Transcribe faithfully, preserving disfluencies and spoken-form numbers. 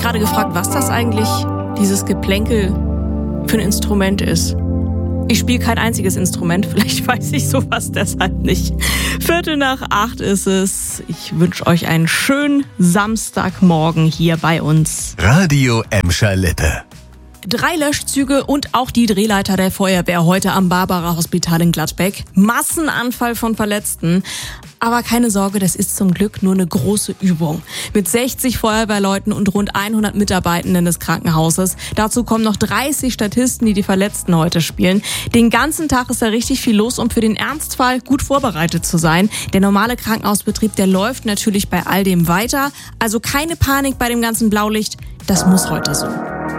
gerade gefragt, was das eigentlich, dieses Geplänkel, für ein Instrument ist. Ich spiele kein einziges Instrument, vielleicht weiß ich sowas deshalb nicht. Viertel nach acht ist es. Ich wünsche euch einen schönen Samstagmorgen hier bei uns. Radio Emscher Lippe. Drei Löschzüge und auch die Drehleiter der Feuerwehr heute am Barbara Hospital in Gladbeck. Massenanfall von Verletzten. Aber keine Sorge, das ist zum Glück nur eine große Übung. Mit sechzig Feuerwehrleuten und rund hundert Mitarbeitenden des Krankenhauses. Dazu kommen noch dreißig Statisten, die die Verletzten heute spielen. Den ganzen Tag ist da richtig viel los, um für den Ernstfall gut vorbereitet zu sein. Der normale Krankenhausbetrieb, der läuft natürlich bei all dem weiter. Also keine Panik bei dem ganzen Blaulicht. Das muss heute so.